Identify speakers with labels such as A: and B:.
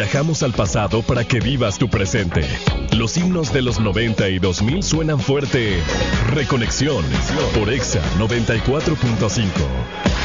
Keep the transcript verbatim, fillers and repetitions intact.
A: Viajamos al pasado para que vivas tu presente. Los himnos de los noventa y dos mil suenan fuerte. Reconexión por Exa noventa y cuatro punto cinco.